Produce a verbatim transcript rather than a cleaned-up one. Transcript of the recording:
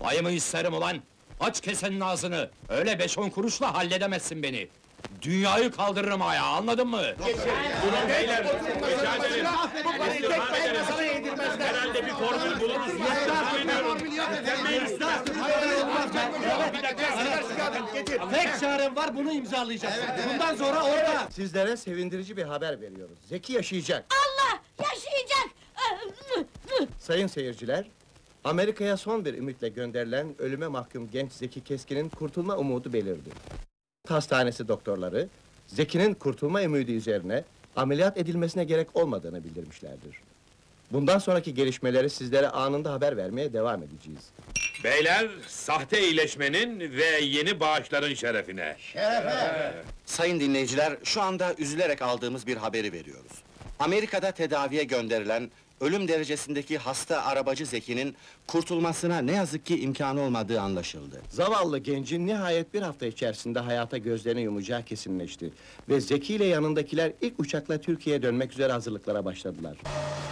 Payımı isterim ulan! Aç kesenin ağzını! Öyle beş on kuruşla halledemezsin beni! Dünyayı kaldırırım ayağa, anladın mı? Durun beyler, rica ederim. Bu parayı tek ben sana yedirmezler. Herhalde bir formül buluruz. Bir dakika, Tek çarem var, bunu imzalayacaksın. Bundan sonra orada. Sizlere sevindirici bir haber veriyoruz. Zeki yaşayacak. Allah! Yaşayacak! Sayın seyirciler, Amerika'ya son bir ümitle gönderilen ölüme mahkum genç Zeki Keskin'in kurtulma umudu belirdi. Hastanesi doktorları, Zeki'nin kurtulma ümidi üzerine ameliyat edilmesine gerek olmadığını bildirmişlerdir. Bundan sonraki gelişmeleri sizlere anında haber vermeye devam edeceğiz. beyler, sahte iyileşmenin ve yeni bağışların şerefine. Sayın dinleyiciler, şu anda üzülerek aldığımız bir haberi veriyoruz. Amerika'da tedaviye gönderilen, ölüm derecesindeki hasta arabacı Zeki'nin kurtulmasına ne yazık ki imkanı olmadığı anlaşıldı. Zavallı gencin nihayet bir hafta içerisinde hayata gözlerini yumacağı kesinleşti. Ve Zeki ile yanındakiler ilk uçakla Türkiye'ye dönmek üzere hazırlıklara başladılar.